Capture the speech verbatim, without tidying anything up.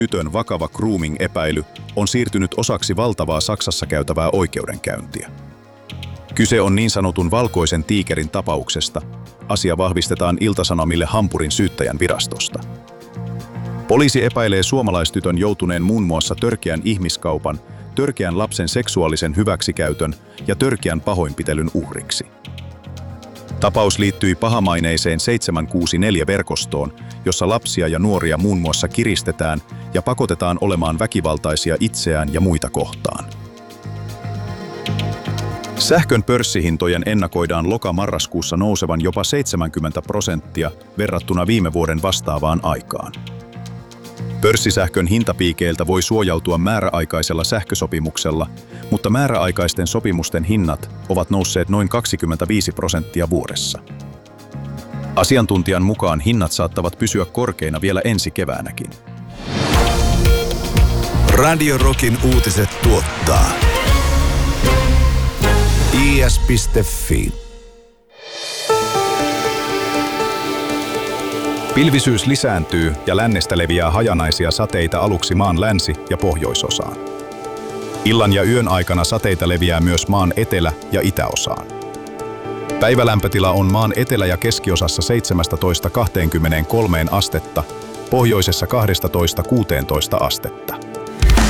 Tytön vakava grooming-epäily on siirtynyt osaksi valtavaa Saksassa käytävää oikeudenkäyntiä. Kyse on niin sanotun valkoisen tiikerin tapauksesta. Asia vahvistetaan Ilta-Sanomille Hampurin syyttäjän virastosta. Poliisi epäilee suomalaistytön joutuneen muun muassa törkeän ihmiskaupan, törkeän lapsen seksuaalisen hyväksikäytön ja törkeän pahoinpitelyn uhriksi. Tapaus liittyi pahamaineiseen seitsemän kuusi neljä-verkostoon, jossa lapsia ja nuoria muun muassa kiristetään ja pakotetaan olemaan väkivaltaisia itseään ja muita kohtaan. Sähkön pörssihintojen ennakoidaan loka-marraskuussa nousevan jopa seitsemänkymmentä prosenttia verrattuna viime vuoden vastaavaan aikaan. Pörssisähkön hintapiikeiltä voi suojautua määräaikaisella sähkösopimuksella, mutta määräaikaisten sopimusten hinnat ovat nousseet noin kaksikymmentäviisi prosenttia vuodessa. Asiantuntijan mukaan hinnat saattavat pysyä korkeina vielä ensi keväänäkin. Radio Rockin uutiset tuottaa i s piste f i. Pilvisyys lisääntyy ja lännestä leviää hajanaisia sateita aluksi maan länsi- ja pohjoisosaan. Illan ja yön aikana sateita leviää myös maan etelä- ja itäosaan. Päivälämpötila on maan etelä- ja keskiosassa seitsemästätoista kaksikymmentäkolme astetta, pohjoisessa kaksitoista kuusitoista astetta.